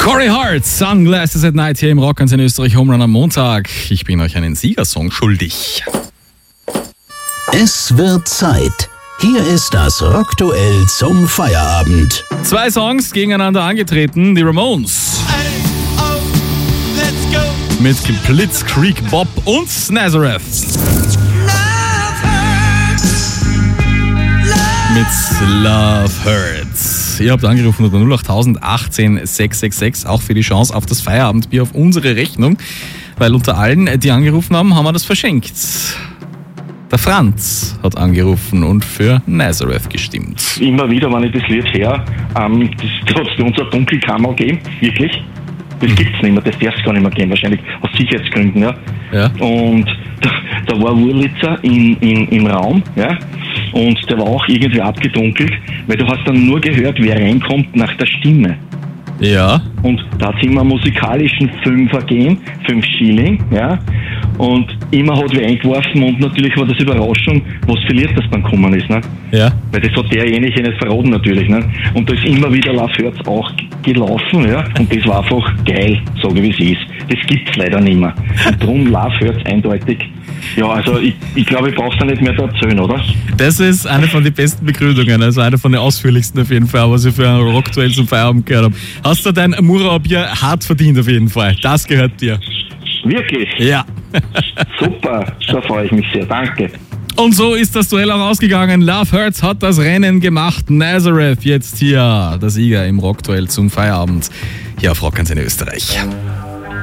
Corey Hart, Sunglasses at Night hier im Rock in Österreich, Home Run am Montag. Ich bin euch einen Siegersong schuldig. Es wird Zeit. Hier ist das Rockduell zum Feierabend. 2 Songs gegeneinander angetreten, die Ramones. Mit Blitzkrieg Bob und Nazareth. Mit Love Hurts. Ihr habt angerufen unter 08000 18 666, auch für die Chance auf das Feierabendbier auf unsere Rechnung, weil unter allen, die angerufen haben, haben wir das verschenkt. Der Franz hat angerufen und für Nazareth gestimmt. Immer wieder, wenn ich das Lied höre, das hat es bei uns eine Dunkelkammer gegeben, wirklich. Das gibt's nicht mehr, das darf es gar nicht mehr geben, wahrscheinlich aus Sicherheitsgründen. Ja. Und da war Wurlitzer im Raum, ja, und der war auch irgendwie abgedunkelt, weil du hast dann nur gehört, wer reinkommt nach der Stimme. Ja. Und da hat es immer einen musikalischen Fünfer gegeben, 5 Schilling, ja. Und immer hat wer eingeworfen und natürlich war das Überraschung, was für Lied das dann gekommen ist, ne? Ja. Weil das hat derjenige nicht verraten natürlich, ne? Und da ist immer wieder Love Hurts auch gelaufen, ja. Und das war einfach geil, sage ich wie es ist. Das gibt's leider nicht mehr. Und darum Love Hurts eindeutig. Ja, also ich glaube, ich brauch's da nicht mehr da erzählen, oder? Das ist eine von den besten Begründungen, also eine von den ausführlichsten auf jeden Fall, was ich für ein Rockduell zum Feierabend gehört habe. Hast du dein Murau-Bier hart verdient auf jeden Fall. Das gehört dir. Wirklich? Ja. Super, da freue ich mich sehr. Danke. Und so ist das Duell auch ausgegangen. Love Hurts hat das Rennen gemacht. Nazareth jetzt hier, der Sieger im Rockduell zum Feierabend hier auf Rock in Österreich.